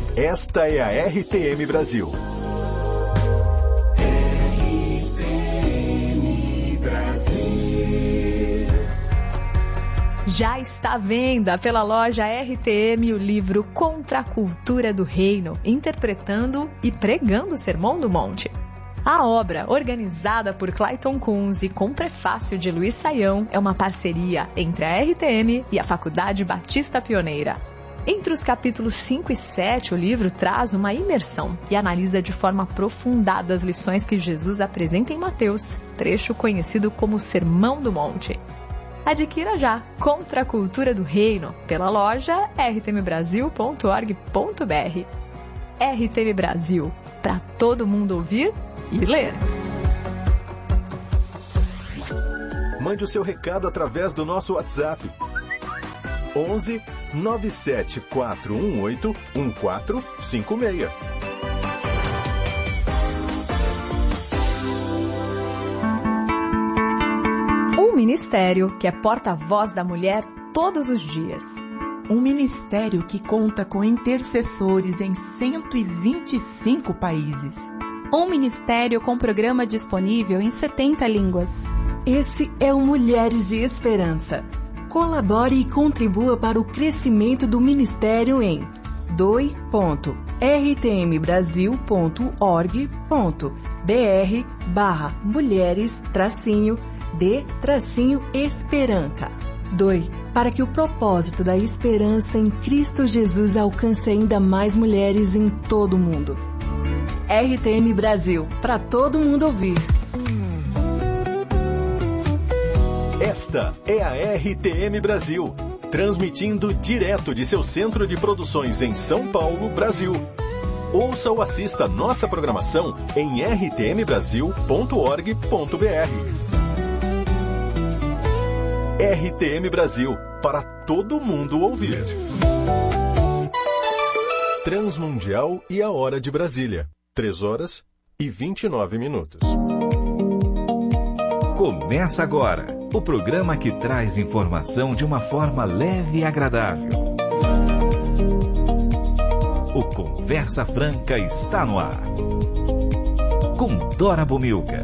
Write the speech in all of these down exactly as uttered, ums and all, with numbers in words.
Esta é a R T M Brasil. R T M Brasil. Já está à venda pela loja R T M o livro Contra a Cultura do Reino, interpretando e pregando o Sermão do Monte. A obra, organizada por Clayton Kunz e com prefácio de Luiz Saião, é uma parceria entre a R T M e a Faculdade Batista Pioneira. Entre os capítulos cinco e sete, o livro traz uma imersão e analisa de forma aprofundada as lições que Jesus apresenta em Mateus, trecho conhecido como Sermão do Monte. Adquira já Contra a Cultura do Reino pela loja r t m brasil ponto org ponto b r. R T M Brasil, para todo mundo ouvir e ler. Mande o seu recado através do nosso WhatsApp. onze nove sete quatro um oito um quatro cinco seis. Um ministério que é porta-voz da mulher todos os dias. Um ministério que conta com intercessores em cento e vinte e cinco países. Um ministério com programa disponível em setenta línguas. Esse é o Mulheres de Esperança. Colabore e contribua para o crescimento do ministério em doe ponto r t m brasil ponto org ponto b r barra mulheres tracinho de tracinho esperança. Doe para que o propósito da esperança em Cristo Jesus alcance ainda mais mulheres em todo o mundo. R T M Brasil, para todo mundo ouvir. Esta é a R T M Brasil, transmitindo direto de seu centro de produções em São Paulo, Brasil. Ouça ou assista nossa programação em r t m brasil ponto org ponto b r. R T M Brasil, para todo mundo ouvir. Transmundial e a Hora de Brasília, três horas e vinte e nove minutos. Começa agora o programa que traz informação de uma forma leve e agradável. O Conversa Franca está no ar. Com Dora Bomilca.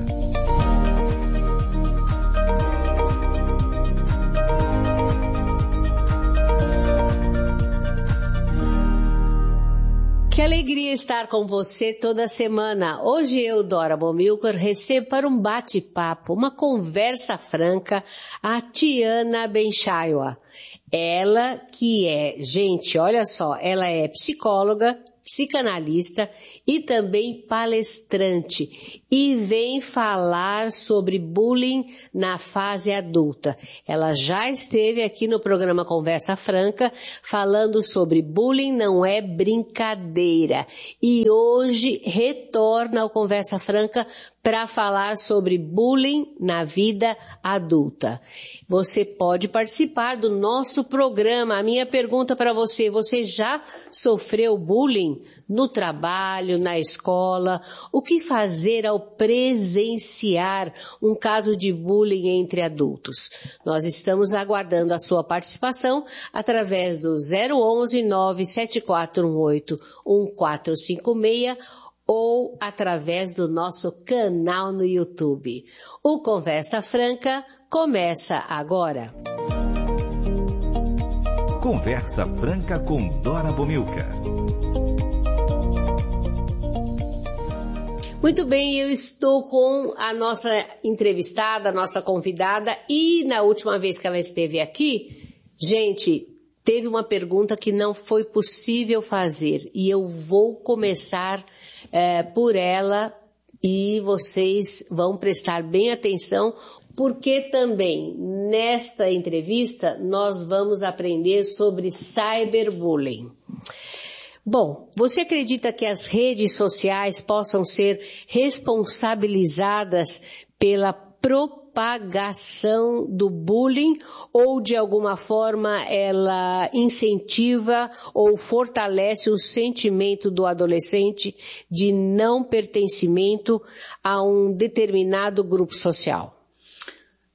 Que alegria estar com você toda semana. Hoje eu, Dora Bomilcar, recebo para um bate-papo, uma conversa franca, a Tiana Benchaiwa. Ela que é, gente, olha só, ela é psicóloga, psicanalista e também palestrante e vem falar sobre bullying na fase adulta. Ela já esteve aqui no programa Conversa Franca falando sobre bullying não é brincadeira e hoje retorna ao Conversa Franca para falar sobre bullying na vida adulta. Você pode participar do nosso programa. A minha pergunta para você, você já sofreu bullying no trabalho, na escola? O que fazer ao presenciar um caso de bullying entre adultos? Nós estamos aguardando a sua participação através do zero onze nove sete quatro um oito um quatro cinco seis ou através do nosso canal no YouTube. O Conversa Franca começa agora. Conversa Franca com Dora Bomilca. Muito bem, eu estou com a nossa entrevistada, a nossa convidada, e na última vez que ela esteve aqui, gente, teve uma pergunta que não foi possível fazer, e eu vou começar é, por ela, e vocês vão prestar bem atenção, porque também nesta entrevista nós vamos aprender sobre cyberbullying. Bom, você acredita que as redes sociais possam ser responsabilizadas pela propagação do bullying ou de alguma forma ela incentiva ou fortalece o sentimento do adolescente de não pertencimento a um determinado grupo social?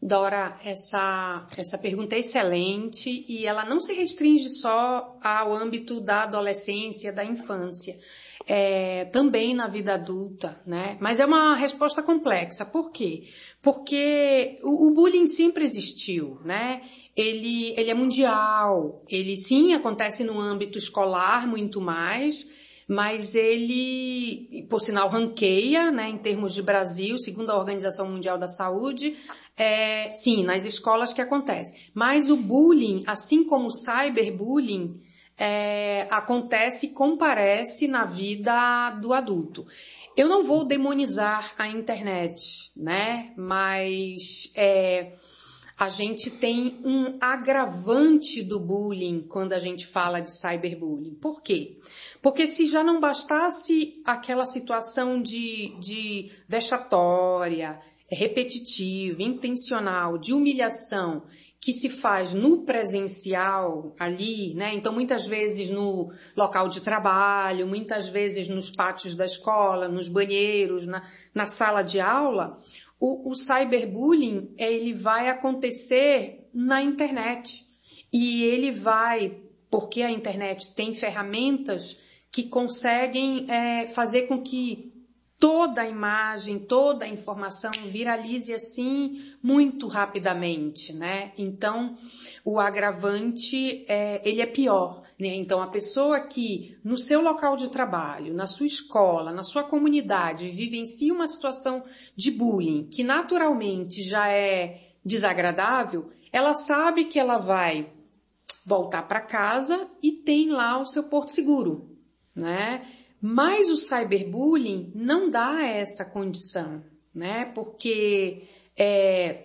Dora, essa, essa pergunta é excelente e ela não se restringe só ao âmbito da adolescência, da infância, é, também na vida adulta, né? Mas é uma resposta complexa. Por quê? Porque o, o bullying sempre existiu, né? Ele, ele é mundial, ele sim acontece no âmbito escolar muito mais, mas ele, por sinal, ranqueia, né, em termos de Brasil, segundo a Organização Mundial da Saúde, é, sim, nas escolas que acontece. Mas o bullying, assim como o cyberbullying, é, acontece e comparece na vida do adulto. Eu não vou demonizar a internet, né, mas é, a gente tem um agravante do bullying quando a gente fala de cyberbullying. Por quê? Porque se já não bastasse aquela situação de, de vexatória, repetitiva, intencional, de humilhação que se faz no presencial ali, né? Então, muitas vezes no local de trabalho, muitas vezes nos pátios da escola, nos banheiros, na, na sala de aula, o, o cyberbullying, ele vai acontecer na internet. E ele vai, porque a internet tem ferramentas que conseguem é, fazer com que toda a imagem, toda a informação viralize assim muito rapidamente, né? Então, o agravante, é, ele é pior, né? Então, a pessoa que no seu local de trabalho, na sua escola, na sua comunidade, vivencia uma situação de bullying que naturalmente já é desagradável, ela sabe que ela vai voltar para casa e tem lá o seu porto seguro, né? Mas o cyberbullying não dá essa condição, né? Porque é,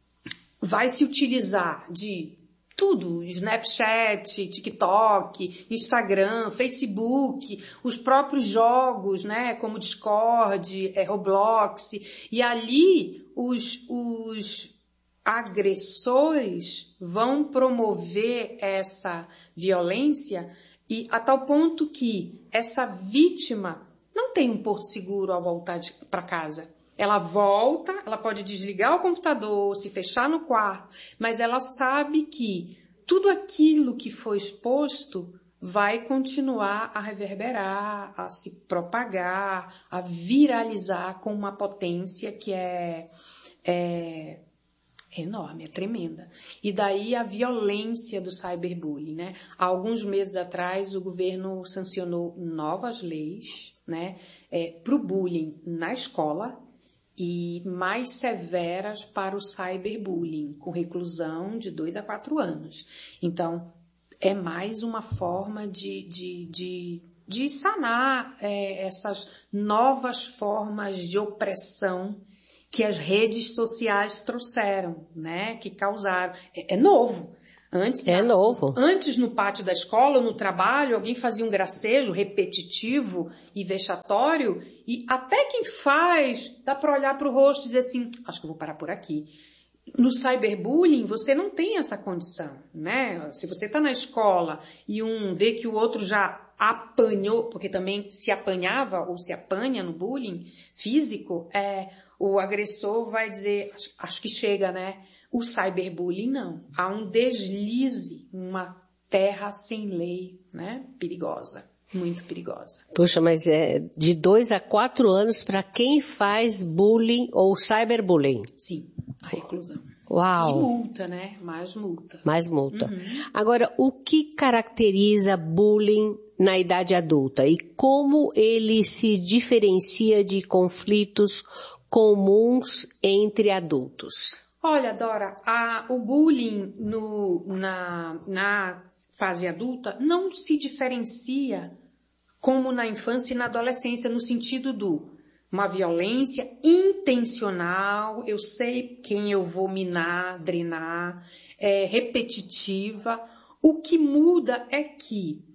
vai se utilizar de tudo, Snapchat, TikTok, Instagram, Facebook, os próprios jogos, né? Como Discord, é, Roblox, e ali os, os agressores vão promover essa violência e a tal ponto que essa vítima não tem um porto seguro ao voltar para casa. Ela volta, ela pode desligar o computador, se fechar no quarto, mas ela sabe que tudo aquilo que foi exposto vai continuar a reverberar, a se propagar, a viralizar com uma potência que é... é É enorme, é tremenda. E daí a violência do cyberbullying, né? Há alguns meses atrás o governo sancionou novas leis, né? É, para o bullying na escola e mais severas para o cyberbullying, com reclusão de dois a quatro anos. Então, é mais uma forma de, de, de, de sanar é, essas novas formas de opressão que as redes sociais trouxeram, né? Que causaram. É, é novo. Antes, é novo. Antes, no pátio da escola, no trabalho, alguém fazia um gracejo repetitivo e vexatório, e até quem faz, dá para olhar para o rosto e dizer assim, acho que eu vou parar por aqui. No cyberbullying, você não tem essa condição, né? Se você está na escola e um vê que o outro já apanhou, porque também se apanhava ou se apanha no bullying físico, é, o agressor vai dizer, acho, acho que chega, né? O cyberbullying não. Há um deslize, uma terra sem lei, né? Perigosa, muito perigosa. Puxa, mas é de dois a quatro anos para quem faz bullying ou cyberbullying. Sim, a reclusão. Uau. E multa, né? Mais multa. Mais multa. Uhum. Agora, o que caracteriza bullying na idade adulta e como ele se diferencia de conflitos comuns entre adultos? Olha, Dora, a, o bullying no, na, na fase adulta não se diferencia como na infância e na adolescência, no sentido do uma violência intencional, eu sei quem eu vou minar, drenar, é, repetitiva. O que muda é que,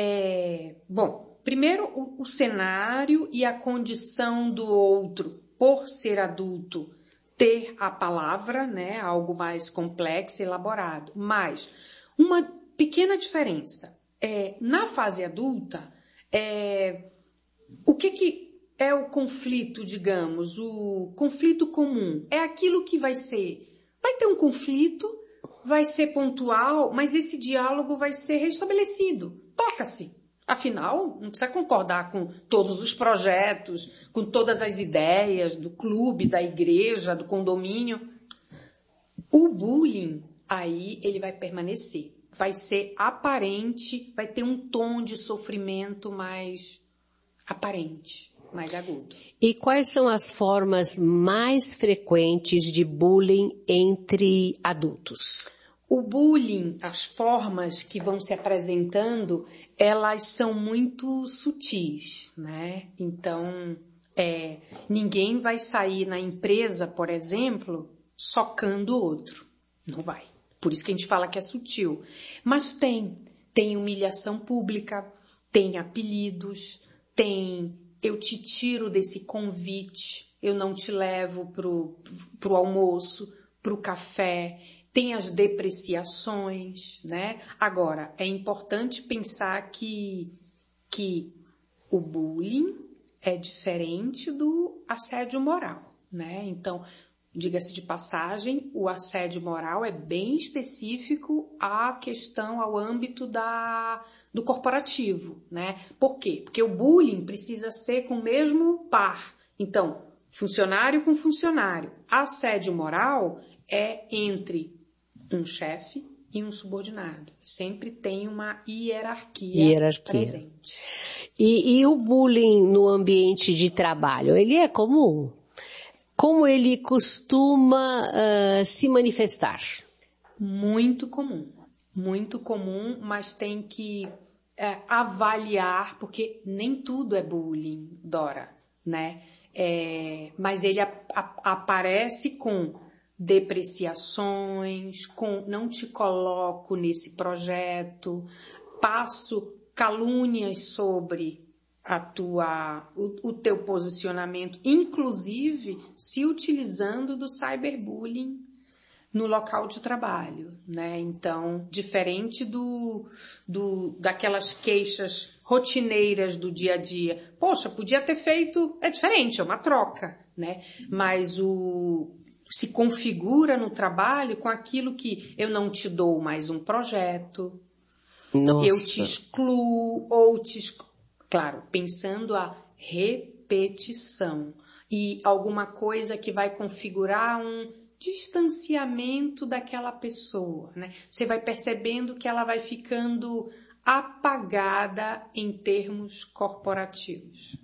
é, bom, primeiro o, o cenário e a condição do outro, por ser adulto, ter a palavra, né, algo mais complexo e elaborado. Mas uma pequena diferença, é, na fase adulta, é, o que que é o conflito, digamos, o conflito comum? É aquilo que vai ser Vai ter um conflito, vai ser pontual, mas esse diálogo vai ser restabelecido. Toca-se. Afinal, não precisa concordar com todos os projetos, com todas as ideias do clube, da igreja, do condomínio. O bullying, aí, ele vai permanecer. Vai ser aparente, vai ter um tom de sofrimento mais aparente, mais agudo. E quais são as formas mais frequentes de bullying entre adultos? O bullying, as formas que vão se apresentando, elas são muito sutis, né? Então, é, ninguém vai sair na empresa, por exemplo, socando o outro. Não vai. Por isso que a gente fala que é sutil. Mas tem. Tem humilhação pública, tem apelidos, tem eu te tiro desse convite, eu não te levo pro, pro almoço, pro café. Tem as depreciações, né? Agora, é importante pensar que, que o bullying é diferente do assédio moral, né? Então, diga-se de passagem, o assédio moral é bem específico à questão, ao âmbito da, do corporativo, né? Por quê? Porque o bullying precisa ser com o mesmo par. Então, funcionário com funcionário. Assédio moral é entre um chefe e um subordinado. Sempre tem uma hierarquia, hierarquia. presente. E, e o bullying no ambiente de trabalho, ele é comum? Como ele costuma uh, se manifestar? Muito comum. Muito comum, mas tem que é, avaliar, porque nem tudo é bullying, Dora, né? É, mas ele a, a, aparece com depreciações, com não te coloco nesse projeto, passo calúnias sobre a tua, o, o teu posicionamento, inclusive se utilizando do cyberbullying no local de trabalho, né? Então, diferente do, do, daquelas queixas rotineiras do dia a dia, poxa, podia ter feito, é diferente, é uma troca, né? Mas o se configura no trabalho com aquilo que eu não te dou mais um projeto, Nossa. eu te excluo, ou te excluo. Claro, pensando a repetição e alguma coisa que vai configurar um distanciamento daquela pessoa, né? Você vai percebendo que ela vai ficando apagada em termos corporativos.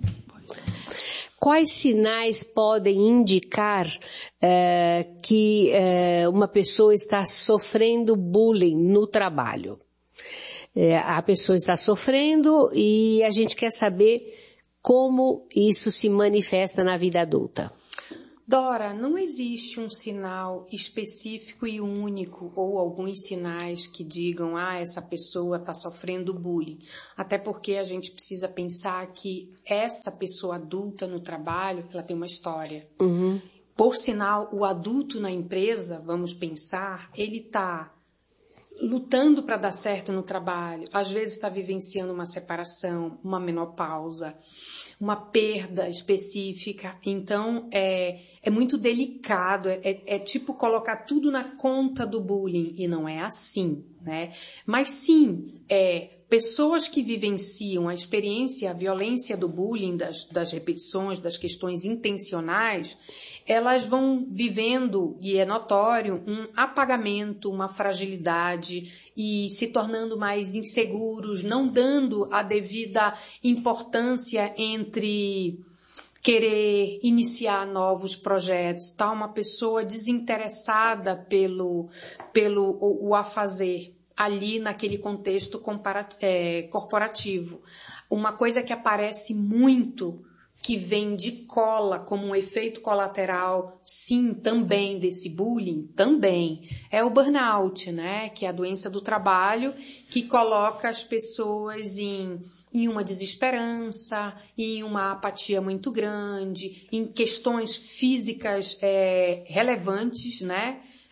Quais sinais podem indicar é, que é, uma pessoa está sofrendo bullying no trabalho? É, a pessoa está sofrendo e a gente quer saber como isso se manifesta na vida adulta. Dora, não existe um sinal específico e único ou alguns sinais que digam, ah, essa pessoa está sofrendo bullying. Até porque a gente precisa pensar que essa pessoa adulta no trabalho, ela tem uma história. Uhum. Por sinal, o adulto na empresa, vamos pensar, ele está lutando para dar certo no trabalho. Às vezes está vivenciando uma separação, uma menopausa, uma perda específica. Então, é, é muito delicado, é, é, é tipo colocar tudo na conta do bullying, e não é assim, né? Mas sim, é, pessoas que vivenciam a experiência, a violência do bullying, das, das repetições, das questões intencionais, elas vão vivendo, e é notório, um apagamento, uma fragilidade e se tornando mais inseguros, não dando a devida importância entre querer iniciar novos projetos, tá? Uma pessoa desinteressada pelo, pelo o, o afazer ali naquele contexto é, corporativo. Uma coisa que aparece muito, que vem de cola como um efeito colateral, sim, também desse bullying, também, é o burnout, né? Que é a doença do trabalho que coloca as pessoas em, em uma desesperança, em uma apatia muito grande, em questões físicas é, relevantes, né?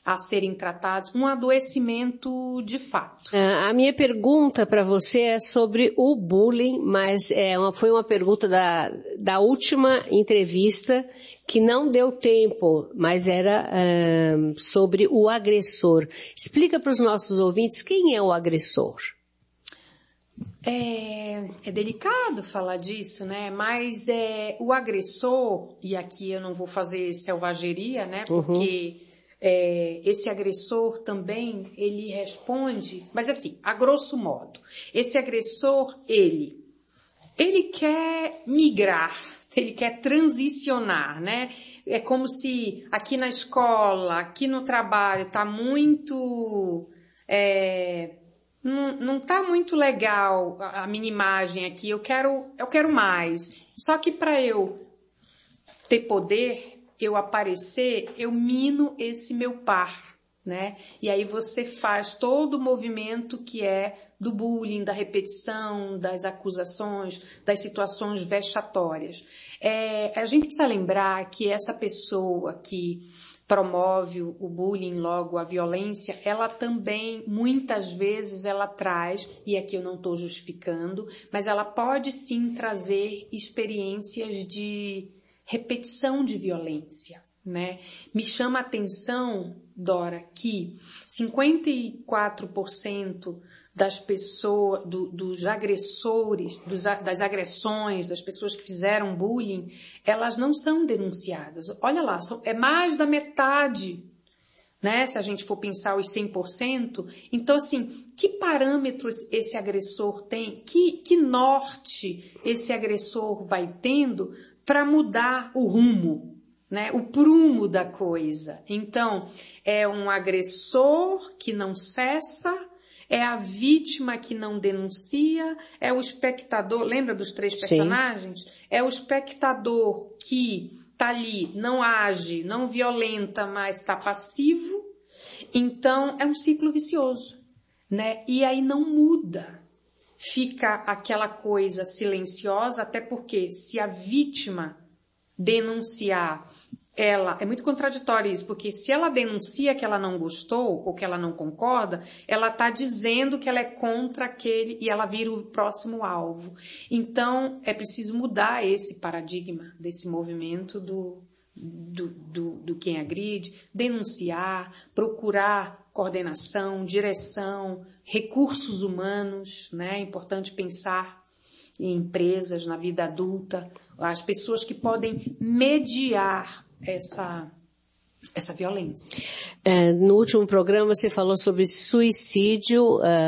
a serem tratados, um adoecimento de fato. A minha pergunta para você é sobre o bullying, mas é uma, foi uma pergunta da, da última entrevista que não deu tempo, mas era um, sobre o agressor. Explica para os nossos ouvintes quem é o agressor. É, é delicado falar disso, né? Mas é, o agressor, e aqui eu não vou fazer selvageria, né? Porque... Uhum. É, esse agressor também, ele responde, mas assim, a grosso modo, esse agressor, ele, ele quer migrar, ele quer transicionar, né? É como se aqui na escola, aqui no trabalho, tá muito, é, não, não tá muito legal a, a minha imagem aqui, eu quero, eu quero mais. Só que para eu ter poder, eu aparecer, eu mino esse meu par, né? E aí você faz todo o movimento que é do bullying, da repetição, das acusações, das situações vexatórias. É, a gente precisa lembrar que essa pessoa que promove o bullying, logo a violência, ela também, muitas vezes, ela traz, e aqui eu não estou justificando, mas ela pode sim trazer experiências de repetição de violência, né? Me chama a atenção, Dora, que cinquenta e quatro por cento das pessoas, do, dos agressores, dos, das agressões, das pessoas que fizeram bullying, elas não são denunciadas. Olha lá, são, é mais da metade, né? Se a gente for pensar os cem por cento. Então, assim, que parâmetros esse agressor tem? Que, que norte esse agressor vai tendo para mudar o rumo, né? O prumo da coisa. Então, é um agressor que não cessa, é a vítima que não denuncia, é o espectador, lembra dos três personagens? Sim. É o espectador que está ali, não age, não violenta, mas está passivo. Então, é um ciclo vicioso, né? E aí não muda. Fica aquela coisa silenciosa, até porque se a vítima denunciar, ela, é muito contraditório isso, porque se ela denuncia que ela não gostou ou que ela não concorda, ela está dizendo que ela é contra aquele e ela vira o próximo alvo. Então, é preciso mudar esse paradigma desse movimento do, do, do, do quem agride, denunciar, procurar coordenação, direção, recursos humanos, né? É importante pensar em empresas, na vida adulta, as pessoas que podem mediar essa, essa violência. É, no último programa você falou sobre suicídio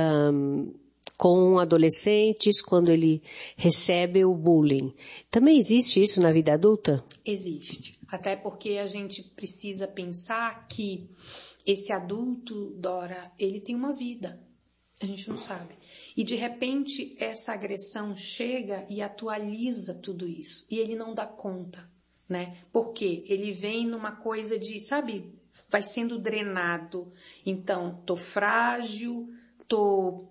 um, com adolescentes quando ele recebe o bullying. Também existe isso na vida adulta? Existe. Até porque a gente precisa pensar que esse adulto, Dora, ele tem uma vida. A gente não sabe. E de repente essa agressão chega e atualiza tudo isso. E ele não dá conta, né? Porque ele vem numa coisa de, sabe, vai sendo drenado. Então, tô frágil, tô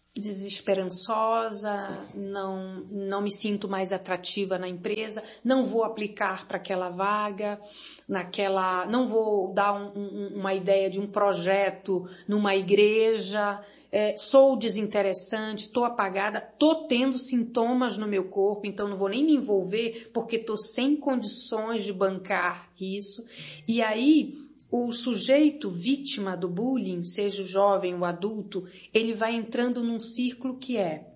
desesperançosa, não, não me sinto mais atrativa na empresa, não vou aplicar para aquela vaga, naquela, não vou dar um, um, uma ideia de um projeto numa igreja, é, sou desinteressante, estou apagada, estou tendo sintomas no meu corpo, então não vou nem me envolver porque estou sem condições de bancar isso. E aí o sujeito vítima do bullying, seja o jovem ou o adulto, ele vai entrando num círculo que é,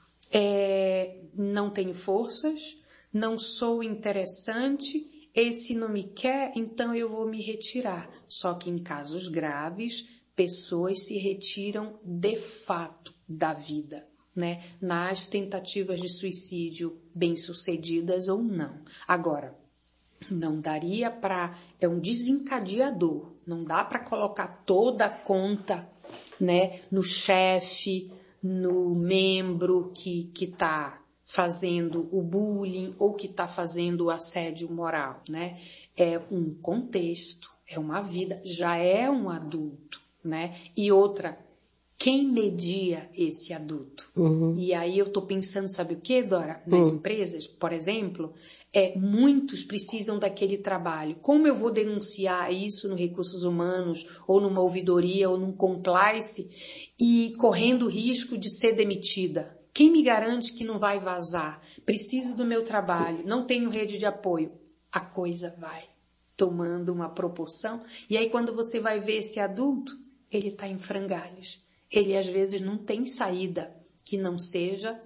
é não tenho forças, não sou interessante, esse não me quer, então eu vou me retirar. Só que em casos graves, pessoas se retiram de fato da vida, né? Nas tentativas de suicídio bem-sucedidas ou não. Agora, não daria para, é um desencadeador, não dá para colocar toda a conta, né, no chefe, no membro que que está fazendo o bullying ou que está fazendo o assédio moral, né? É um contexto, é uma vida, já é um adulto, né? E outra, quem media esse adulto? Uhum. E aí eu estou pensando, sabe o que, Dora? Nas uhum. empresas, por exemplo, é, muitos precisam daquele trabalho. Como eu vou denunciar isso no recursos humanos, ou numa ouvidoria, ou num compliance, e correndo o risco de ser demitida? Quem me garante que não vai vazar? Preciso do meu trabalho, não tenho rede de apoio. A coisa vai tomando uma proporção. E aí quando você vai ver esse adulto, ele está em frangalhos. Ele às vezes não tem saída que não seja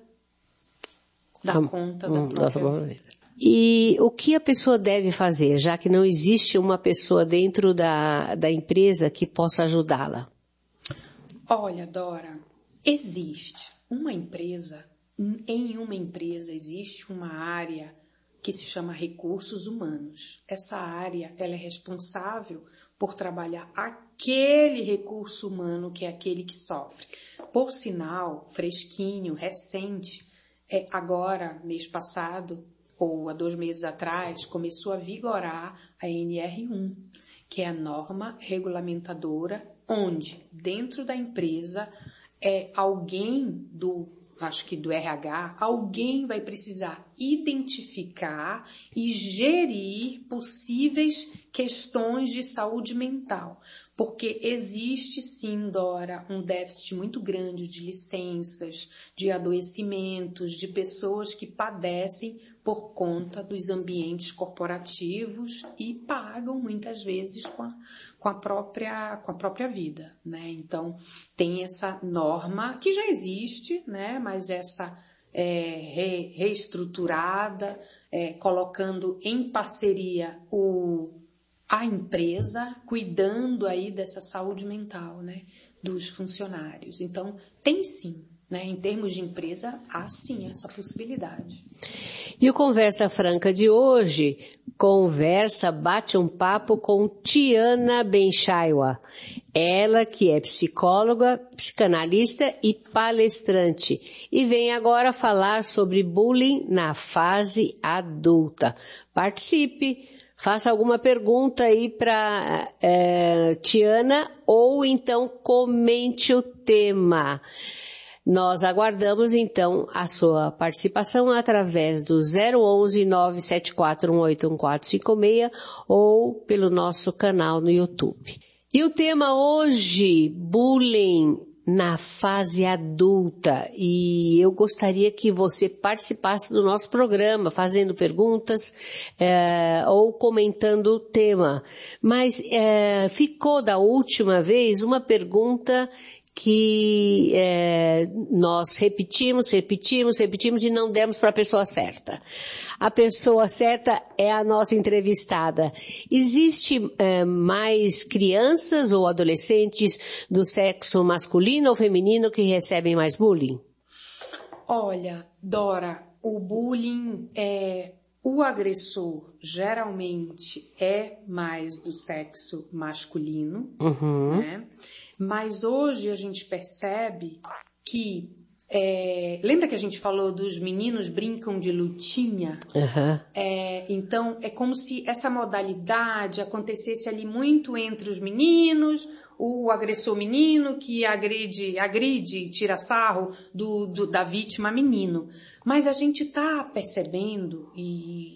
dar hum, conta hum, da própria vida. E o que a pessoa deve fazer, já que não existe uma pessoa dentro da, da empresa que possa ajudá-la? Olha, Dora, existe uma empresa, em uma empresa existe uma área que se chama recursos humanos. Essa área, ela é responsável por trabalhar aquele recurso humano que é aquele que sofre. Por sinal, fresquinho, recente, é, agora, mês passado, ou há dois meses atrás, começou a vigorar a N R um, que é a norma regulamentadora, onde dentro da empresa é alguém do acho que do R H, alguém vai precisar identificar e gerir possíveis questões de saúde mental. Porque existe sim, Dora, um déficit muito grande de licenças, de adoecimentos, de pessoas que padecem por conta dos ambientes corporativos e pagam muitas vezes com a, com a, própria, com a própria vida, né? Então, tem essa norma que já existe, né? Mas essa é, re, reestruturada, é, colocando em parceria o, a empresa, cuidando aí dessa saúde mental, né? Dos funcionários. Então, tem sim. Né? Em termos de empresa, há sim essa possibilidade. E o Conversa Franca de hoje, conversa, bate um papo com Tiana Benchaiwa. Ela que é psicóloga, psicanalista e palestrante. E vem agora falar sobre bullying na fase adulta. Participe! Faça alguma pergunta aí para é, Tiana ou então comente o tema. Nós aguardamos, então, a sua participação através do zero onze, nove sete quatro um oito um quatro cinco seis ou pelo nosso canal no YouTube. E o tema hoje, bullying na fase adulta. E eu gostaria que você participasse do nosso programa, fazendo perguntas é, ou comentando o tema. Mas é, ficou da última vez uma pergunta que é, nós repetimos, repetimos, repetimos e não demos para a pessoa certa. A pessoa certa é a nossa entrevistada. Existe é, mais crianças ou adolescentes do sexo masculino ou feminino que recebem mais bullying? Olha, Dora, o bullying é... O agressor geralmente é mais do sexo masculino, uhum. né? Mas hoje a gente percebe que... É, lembra que a gente falou dos meninos brincam de lutinha? Uhum. É, então, é como se essa modalidade acontecesse ali muito entre os meninos, o agressor menino que agride, agride, tira sarro do, do, da vítima menino. Mas a gente está percebendo, e